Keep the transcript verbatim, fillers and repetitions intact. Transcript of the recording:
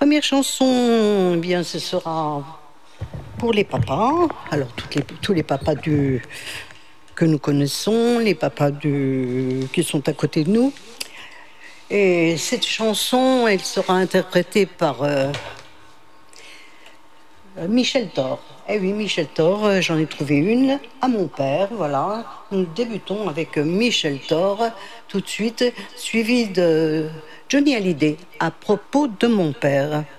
première chanson, eh bien, ce sera pour les papas. Alors, toutes les, tous les papas du, que nous connaissons, les papas du, qui sont à côté de nous. Et cette chanson, elle sera interprétée par euh, Michel Thor. Eh oui, Michel Thor, euh, j'en ai trouvé une à mon père, voilà. Nous débutons avec Michel Thor, tout de suite, suivi de Johnny Hallyday, à propos de mon père.